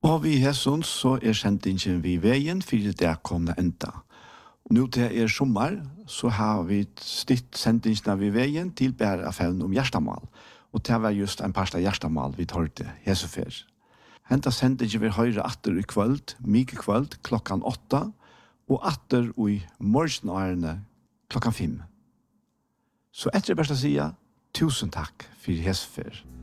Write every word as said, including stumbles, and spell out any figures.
Og vi hesson så er sendingen vi veien for det komne enda. Nå til er sommer, så har vi stitt sendingen vi veien til bære affæren om hjertemål. Og det var just en parst av hjertemål vi tar til hesefer. Henta sendingen vi høyre atter i kvöld, mye kvöld, klokkan åtta, og atter i morgenårene klokkan fem. Så etter best å si, tusen takk for hesefer.